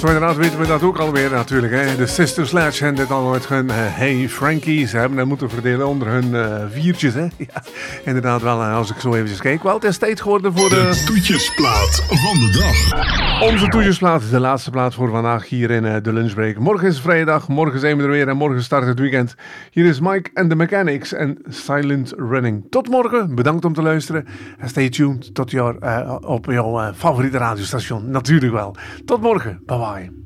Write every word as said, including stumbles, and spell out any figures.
Zo inderdaad weten we dat ook alweer natuurlijk. Hè? De Sister Sledge hebben dit al met hun uh, Hey Frankie. Ze hebben het moeten verdelen onder hun uh, viertjes. Hè? Ja, inderdaad wel. Uh, als ik zo even kijk. Wel, het is tijd geworden voor de... De toetjesplaat van de dag. Onze toetjesplaat. De laatste plaat voor vandaag hier in uh, de lunchbreak. Morgen is vrijdag. Morgen zijn we er weer. En morgen start het weekend. Hier is Mike and the Mechanics en Silent Running. Tot morgen. Bedankt om te luisteren. En stay tuned tot jou, uh, op jouw uh, favoriete radiostation. Natuurlijk wel. Tot morgen. Bye bye.